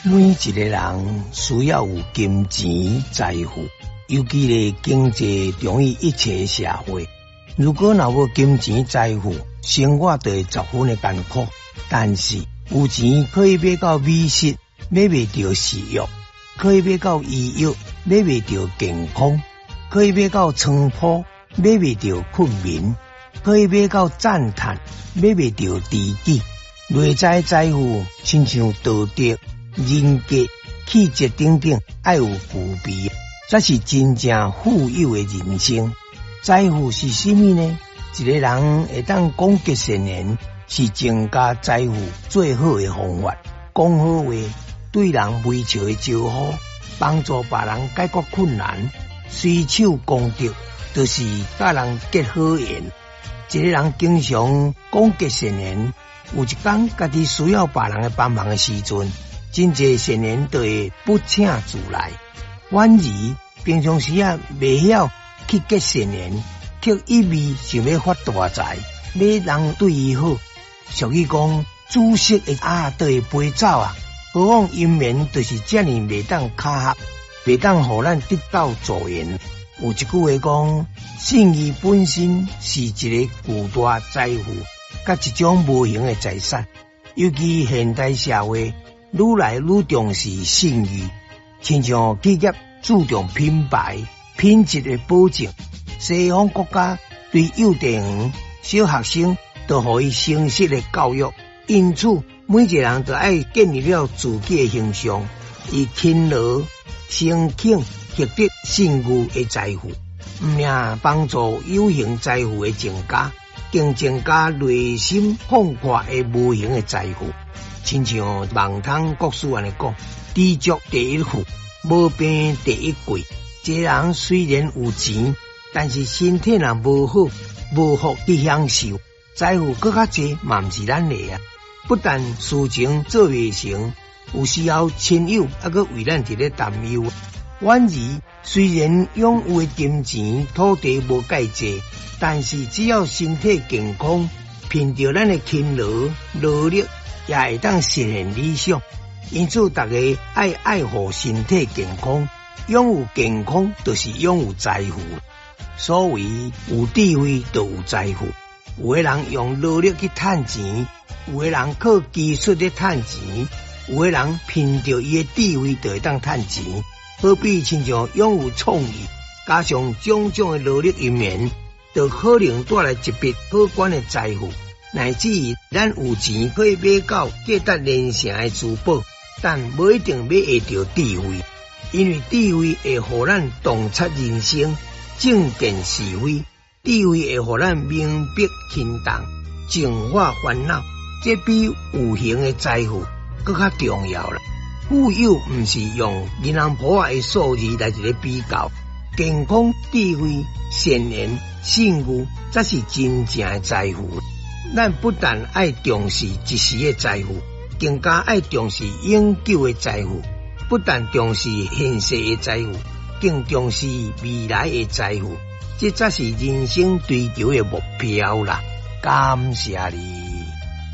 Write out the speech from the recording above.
每一个人需要有金钱财富，尤其咧经济重于一切的社会。如果若无金钱财富，生活就会十分的艰苦。但是有钱可以买到美食，买袂到食欲；可以买到医药，买袂到健康；可以买到床铺，买袂到困眠；可以买到赞叹，买袂到知己。内在财富亲像道德、人格、气质等等，爱有具备，才是真正富有的人生。财富是什么呢？一个人会当广结善缘，是增加财富最好的方法。讲好话，对人微笑的招呼，帮助别人解决困难，随手功德，就是甲人结好缘。一个人经常广结善缘，有一天家己需要别人的帮忙的时阵，真侪善缘就会不请自来。反而平常时未晓去结善缘，却一味想要发大财，要人对伊好。俗语讲，煮熟的就会飞走啊！何况姻缘就是这样袂当巧合，袂当互咱得到助缘。有一句话讲，信义本身是一个巨大财富，甲一种无形的财产。尤其现代社会愈来愈重视信誉，亲像企业注重品牌、品质的保证。西方国家对幼稚园、小学生都予以诚实的教育，因此每一个人都爱建立了自己的形象，以勤劳、诚恳获得信誉的财富，唔仅帮助有形财富的增加，更增加内心广阔的无形的财富。亲像网通国师安尼讲，知足第一富，无病第一贵。一个人虽然有钱，但是身体若无好，无福去享受，财富更较济嘛毋是咱的啊。不但事情做未成，有时候亲友还阁为咱伫咧担忧。反而虽然拥有的金钱、土地无介济，但是只要身体健康，凭着咱的勤劳努力，也会当实现理想。因此大家爱护身体健康，拥有健康就是拥有财富。所谓有智慧就有财富，有的人用努力去赚钱，有的人靠技术去赚钱，有的人凭着伊的智慧就会当赚钱。好比亲像拥有创意，加上种种的努力因缘，就可能带来一笔可观的财富，乃至于咱有钱可以买到价值连城的珠宝，但不一定买会到智慧，因为智慧会互咱洞察人生，正见是非，智慧会互咱明白轻重，净化烦恼，这比有形的财富更加重要了。富有不是用银行簿的数字来一个比较，健康、智慧、善良、信誉才是真正的财富。咱不但爱重视一时的财富，更加爱重视永久的财富。不但重视现世的财富，更重视未来的财富。这才是人生追求的目标啦！感谢你。